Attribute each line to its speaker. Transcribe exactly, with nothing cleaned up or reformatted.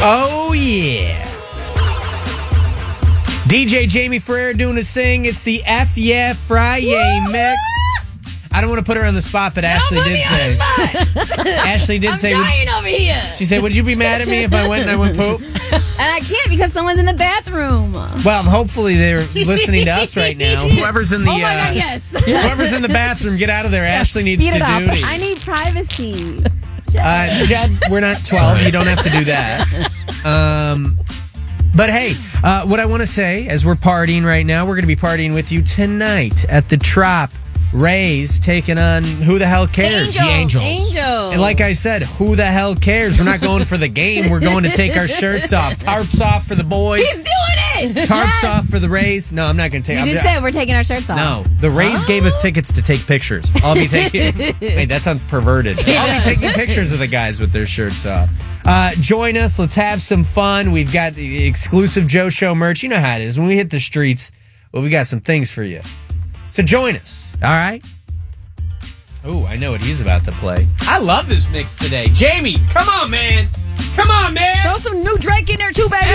Speaker 1: Oh, yeah. D J Jamie Ferrer doing his thing. It's the F Yeah Friday mix. I don't want to put her on the spot, but Ashley did say. Ashley did
Speaker 2: I'm
Speaker 1: say.
Speaker 2: dying over here.
Speaker 1: She said, "Would you be mad at me if I went and I went poop?"
Speaker 2: And I can't because someone's in the bathroom.
Speaker 1: Well, hopefully they're listening to us right now. Whoever's in the
Speaker 2: oh my
Speaker 1: uh,
Speaker 2: God, yes.
Speaker 1: whoever's in the bathroom, get out of there. Ashley needs
Speaker 3: speed
Speaker 1: to
Speaker 3: it up.
Speaker 1: duty.
Speaker 2: I need privacy.
Speaker 1: Uh, Jed, we're not twelve. You don't have to do that. Um, but hey, uh, what I want to say, as we're partying right now, we're going to be partying with you tonight at the Trop. Rays taking on Who the Hell Cares?
Speaker 2: Angels. The Angels. Angels.
Speaker 1: And like I said, who the hell cares? We're not going for the game. We're going to take our shirts off. Tarps off for the boys.
Speaker 2: He's doing it.
Speaker 1: Tarps
Speaker 2: Yes.
Speaker 1: off for the Rays. No, I'm not going to take.
Speaker 2: You
Speaker 1: I'm
Speaker 2: just
Speaker 1: ju-
Speaker 2: said we're taking our shirts off.
Speaker 1: No, the Rays
Speaker 2: Oh.
Speaker 1: gave us tickets to take pictures. I'll be taking. Wait, that sounds perverted. I'll be taking pictures of the guys with their shirts off. Uh, join us. Let's have some fun. We've got the exclusive Joe Show merch. You know how it is. When we hit the streets, well, we got some things for you. So join us. All right. Oh, I know what he's about to play. I love this mix today. Jamie, come on, man. Come on, man.
Speaker 2: Throw some new Drake in there too, baby.